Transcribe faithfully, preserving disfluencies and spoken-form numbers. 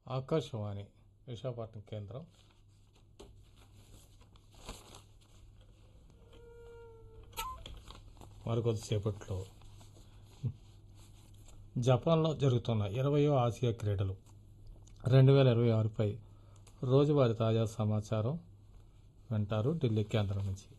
ఆకాశవాణి విశాఖపట్నం కేంద్రం. మరికొద్దిసేపట్లో జపాన్లో జరుగుతున్న ఇరవయో ఆసియా క్రీడలు రెండు వేల ఇరవై ఆరుపై రోజువారీ తాజా సమాచారం వింటారు ఢిల్లీ కేంద్రం నుంచి.